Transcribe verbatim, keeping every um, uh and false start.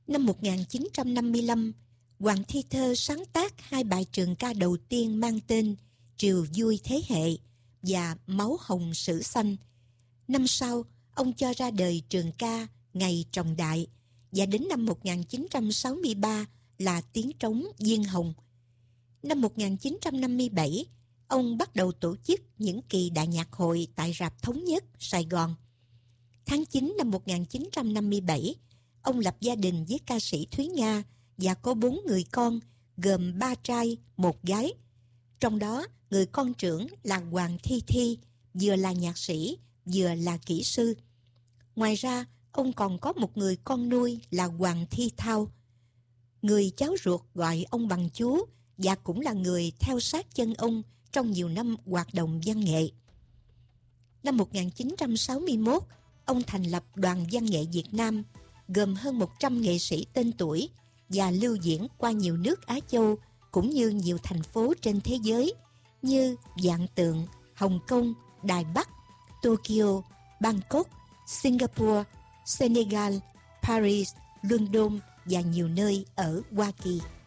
Năm một nghìn chín trăm năm mươi lăm, Hoàng Thi Thơ sáng tác hai bài trường ca đầu tiên mang tên Triều Vui Thế Hệ và Máu Hồng Sử Xanh. Năm sau, ông cho ra đời trường ca Ngày Trọng Đại, và đến năm một nghìn chín trăm sáu mươi ba là Tiếng Trống Diên Hồng. Năm một nghìn chín trăm năm mươi bảy, ông bắt đầu tổ chức những kỳ đại nhạc hội tại Rạp Thống Nhất, Sài Gòn. Tháng chín năm một nghìn chín trăm năm mươi bảy, ông lập gia đình với ca sĩ Thúy Nga và có bốn người con, gồm ba trai, một gái. Trong đó, người con trưởng là Hoàng Thi Thi, vừa là nhạc sĩ, vừa là kỹ sư. Ngoài ra, ông còn có một người con nuôi là Hoàng Thi Thao. Người cháu ruột gọi ông bằng chú và cũng là người theo sát chân ông trong nhiều năm hoạt động văn nghệ. Năm một nghìn chín trăm sáu mươi mốt, ông thành lập Đoàn Văn nghệ Việt Nam, gồm hơn một trăm nghệ sĩ tên tuổi và lưu diễn qua nhiều nước Á Châu cũng như nhiều thành phố trên thế giới như Vạn Tượng, Hồng Kông, Đài Bắc, Tokyo, Bangkok, Singapore, Senegal, Paris, London và nhiều nơi ở Hoa Kỳ.